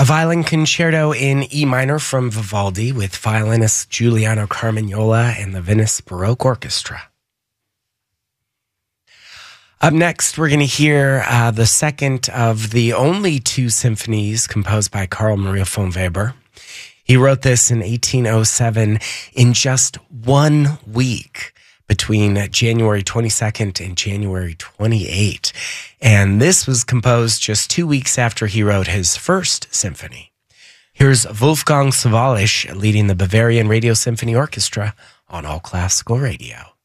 violin concerto in E minor from Vivaldi with violinist Giuliano Carmagnola and the Venice Baroque Orchestra. Up next, we're going to hear the second of the only two symphonies composed by Carl Maria von Weber. He wrote this in 1807 in just 1 week between January 22nd and January 28th. And this was composed just 2 weeks after he wrote his first symphony. Here's Wolfgang Sawallisch leading the Bavarian Radio Symphony Orchestra on All Classical Radio.